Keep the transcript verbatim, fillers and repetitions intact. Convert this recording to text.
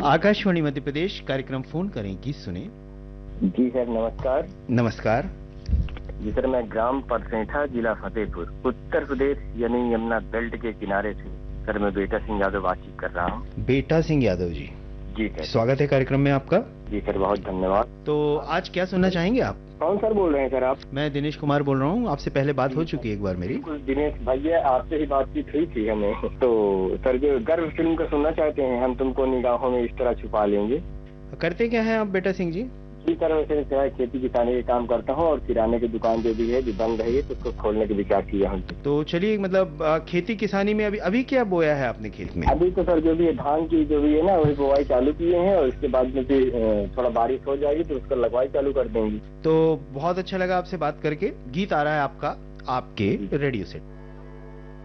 आकाशवाणी मध्य प्रदेश, कार्यक्रम फोन करें गीत सुने। जी सर, नमस्कार। नमस्कार जी सर, मैं ग्राम परसेठा, जिला फतेहपुर, उत्तर प्रदेश यानी यमुना बेल्ट के किनारे से सर मैं बेटा सिंह यादव बातचीत कर रहा हूँ। बेटा सिंह यादव जी, जी सर। स्वागत है कार्यक्रम में आपका। जी सर, बहुत धन्यवाद। तो आज क्या सुनना चाहेंगे आप? कौन सर बोल रहे हैं सर आप? मैं दिनेश कुमार बोल रहा हूँ, आपसे पहले बात हो चुकी है एक बार मेरी। बिल्कुल दिनेश भैया, आपसे ही बातचीत हुई थी हमें। तो सर जो गर्व फिल्म का सुनना चाहते हैं, हम तुमको निगाहों में इस तरह छुपा लेंगे। करते क्या है आप बेटा सिंह जी? जी सर, वैसे मैं खेती किसानी के काम करता हूँ और किराने की दुकान जो भी है जो बंद रही है तो उसको खोलने के विचार किया हूँ। तो चलिए, मतलब आ, खेती किसानी में अभी अभी क्या बोया है आपने खेत में? अभी तो सर जो भी है धान की जो भी है ना वही बुआई चालू किए हैं और इसके बाद में फिर थोड़ा बारिश हो जाएगी तो उसका लगवाई चालू कर देंगे। तो बहुत अच्छा लगा आपसे बात करके। गीत आ रहा है आपका, आपके रेडियो सेट।